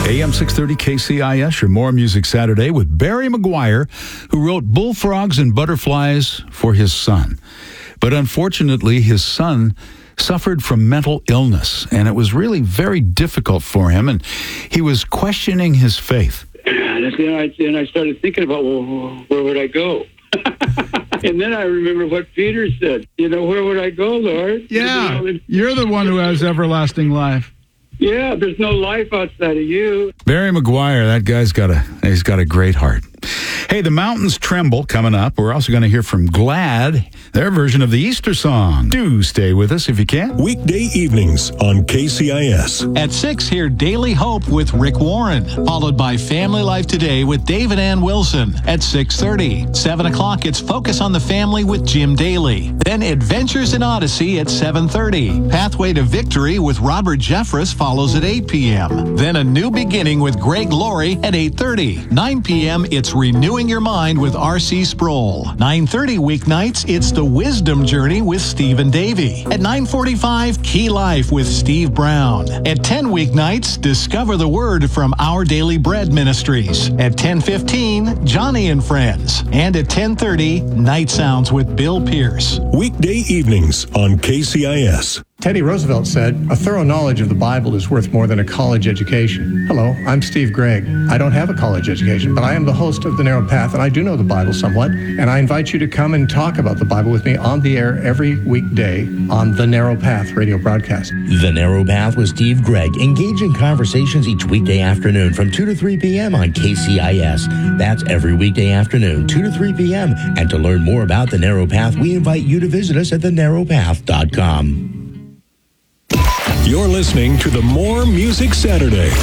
AM 630 KCIS, your More Music Saturday with Barry McGuire, who wrote Bullfrogs and Butterflies for his son. But unfortunately, his son suffered from mental illness, and it was really very difficult for him, and he was questioning his faith. And I started thinking about, well, where would I go? And then I remember what Peter said, where would I go, Lord? Yeah, you're the one who has everlasting life. Yeah, there's no life outside of you. Barry McGuire, that guy's got a great heart. Hey, The Mountains Tremble coming up. We're also going to hear from Glad, their version of the Easter song. Do stay with us if you can. Weekday evenings on KCIS. At 6, hear Daily Hope with Rick Warren, followed by Family Life Today with David Ann Wilson at 6:30. 7 o'clock, it's Focus on the Family with Jim Daly. Then Adventures in Odyssey at 7:30. Pathway to Victory with Robert Jeffress follows at 8 p.m. Then A New Beginning with Greg Laurie at 8:30. 9 p.m., it's Renewing Your Mind with R.C. Sproul. 9:30 weeknights, it's The Wisdom Journey with Stephen Davey. At 9:45, Key Life with Steve Brown. At 10 weeknights, Discover the Word from Our Daily Bread Ministries. At 10:15, Johnny and Friends. And at 10:30, Night Sounds with Bill Pierce. Weekday evenings on KCIS. Teddy Roosevelt said, "A thorough knowledge of the Bible is worth more than a college education." Hello, I'm Steve Gregg. I don't have a college education, but I am the host of The Narrow Path, and I do know the Bible somewhat, and I invite you to come and talk about the Bible with me on the air every weekday on The Narrow Path radio broadcast. The Narrow Path with Steve Gregg. Engage in conversations each weekday afternoon from 2 to 3 p.m. on KCIS. That's every weekday afternoon, 2 to 3 p.m. And to learn more about The Narrow Path, we invite you to visit us at thenarrowpath.com. You're listening to the More Music Saturday